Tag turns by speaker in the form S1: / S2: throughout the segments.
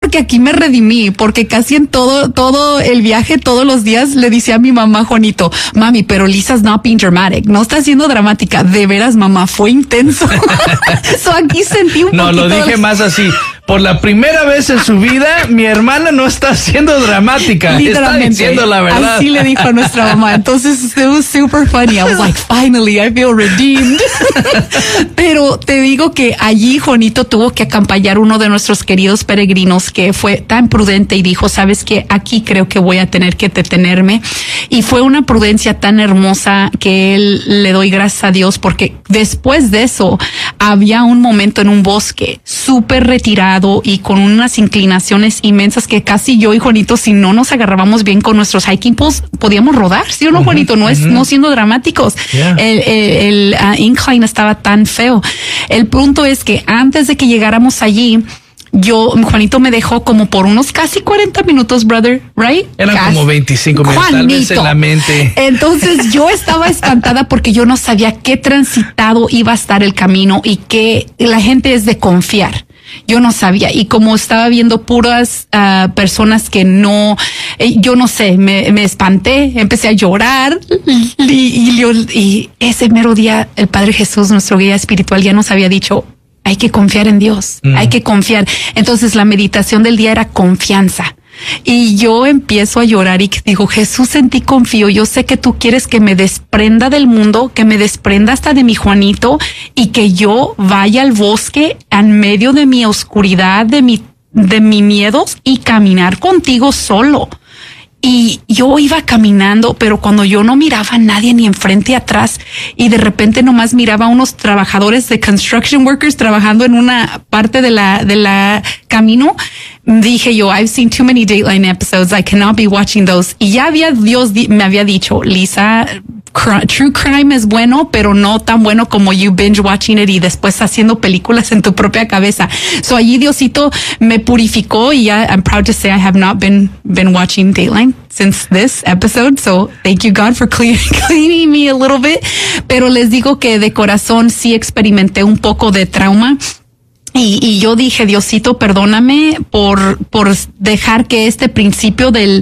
S1: porque aquí me redimí, porque casi en todo el viaje, todos los días le decía a mi mamá, Juanito, mami, pero Lisa's not being dramatic, no está siendo dramática. De veras, mamá, fue intenso. So aquí sentí un poquito.
S2: No, lo dije más así. Por la primera vez en su vida, mi hermana no está siendo dramática, está diciendo la verdad.
S1: Así le dijo a nuestra mamá. Entonces, it was super funny. I was like, finally, I feel redeemed. Pero te digo que allí Juanito tuvo que acompañar uno de nuestros queridos peregrinos que fue tan prudente y dijo, sabes que aquí creo que voy a tener que detenerme. Y fue una prudencia tan hermosa que él le doy gracias a Dios, porque después de eso había un momento en un bosque súper retirado y con unas inclinaciones inmensas que casi yo y Juanito, si no nos agarrábamos bien con nuestros hiking poles, podíamos rodar, ¿sí o no, Juanito? No siendo dramáticos.
S2: Yeah.
S1: El incline estaba tan feo. El punto es que antes de que llegáramos allí, Juanito me dejó como por unos casi 40 minutos, brother, right?
S2: Eran como 25 minutos,
S1: Juanito.
S2: tal vez en la mente.
S1: Entonces yo estaba espantada porque yo no sabía qué transitado iba a estar el camino y que la gente es de confiar. Yo no sabía, y como estaba viendo puras personas que no, yo no sé, me espanté, empecé a llorar y ese mero día el Padre Jesús, nuestro guía espiritual, ya nos había dicho, hay que confiar en Dios, hay que confiar. Entonces la meditación del día era confianza. Y yo empiezo a llorar y digo, Jesús, en ti confío. Yo sé que tú quieres que me desprenda del mundo, que me desprenda hasta de mi Juanito y que yo vaya al bosque en medio de mi oscuridad, de mi miedos y caminar contigo solo. Y yo iba caminando, pero cuando yo no miraba a nadie ni enfrente ni atrás y de repente nomás miraba a unos trabajadores de construction workers trabajando en una parte de la camino, dije yo, I've seen too many Dateline episodes, I cannot be watching those. Y ya Dios me había dicho, Lisa, true crime es bueno, pero no tan bueno como you binge watching it y después haciendo películas en tu propia cabeza. So allí Diosito me purificó y ya I'm proud to say I have not been watching Dateline since this episode. So thank you, God, for cleaning me a little bit. Pero les digo que de corazón sí experimenté un poco de trauma. Y yo dije, Diosito, perdóname por dejar que este principio del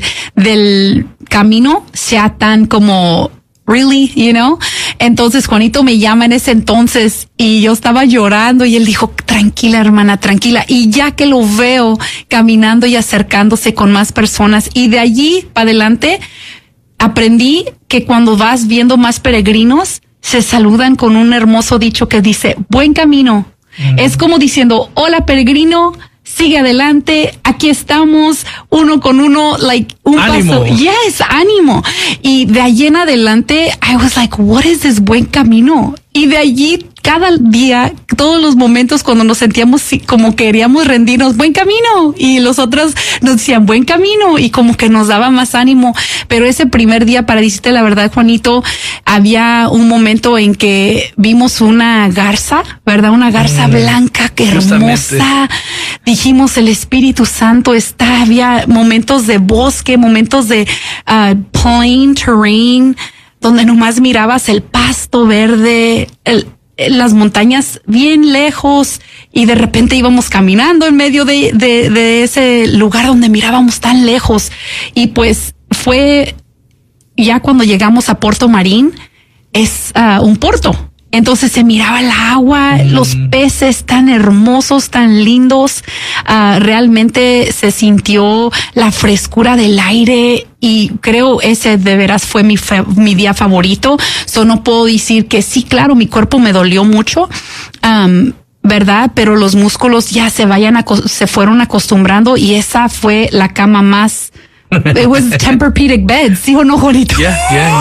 S1: camino sea tan como really, you know? Entonces Juanito me llama en ese entonces y yo estaba llorando y él dijo, tranquila, hermana, tranquila. Y ya que lo veo caminando y acercándose con más personas y de allí para adelante aprendí que cuando vas viendo más peregrinos se saludan con un hermoso dicho que dice, buen camino. Es como diciendo, hola peregrino, sigue adelante, aquí estamos, uno con uno, like, un
S2: ánimo.
S1: paso. Yes, ánimo. Y de allí en adelante, I was like, what is this buen camino? Y de allí, cada día, todos los momentos cuando nos sentíamos como queríamos rendirnos, buen camino. Y los otros nos decían, buen camino. Y como que nos daba más ánimo. Pero ese primer día, para decirte la verdad, Juanito, había un momento en que vimos una garza, ¿verdad? Una garza blanca, que hermosa. Dijimos, el Espíritu Santo está. Había momentos de bosque, momentos de plain terrain, donde nomás mirabas el pasto verde, las montañas bien lejos y de repente íbamos caminando en medio de ese lugar donde mirábamos tan lejos. Y pues fue ya cuando llegamos a Puerto Marín, es un puerto. Entonces se miraba el agua, los peces tan hermosos, tan lindos. Realmente se sintió la frescura del aire y creo ese de veras fue mi día favorito. So no puedo decir que sí, claro, mi cuerpo me dolió mucho, ¿verdad? Pero los músculos ya se fueron acostumbrando y esa fue la cama más. It was Tempur-Pedic bed, ¿sí o no, Juanito?
S2: Yeah.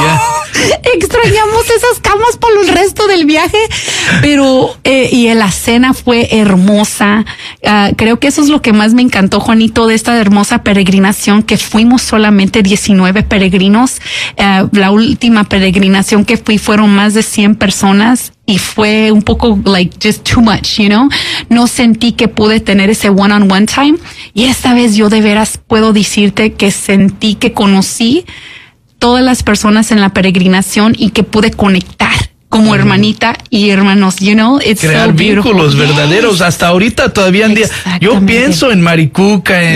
S1: Extrañamos esas camas por el resto del viaje, pero y la cena fue hermosa. Creo que eso es lo que más me encantó, Juanito, de esta hermosa peregrinación, que fuimos solamente 19 peregrinos. La última peregrinación que fui fueron más de 100 personas. Y fue un poco like just too much, you know. No sentí que pude tener ese one-on-one time. Y esta vez yo de veras puedo decirte que sentí que conocí todas las personas en la peregrinación y que pude conectar como hermanita y hermanos, you know. It's
S2: crear
S1: so beautiful.
S2: vínculos verdaderos. Hasta ahorita todavía en día. Yo pienso en Maricuca,